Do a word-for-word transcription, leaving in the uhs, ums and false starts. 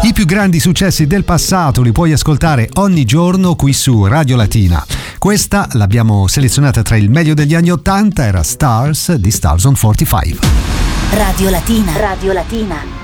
I più grandi successi del passato li puoi ascoltare ogni giorno qui su Radio Latina. Questa l'abbiamo selezionata tra il meglio degli anni ottanta, era Stars di Stars on quarantacinque. Radio Latina. Radio Latina.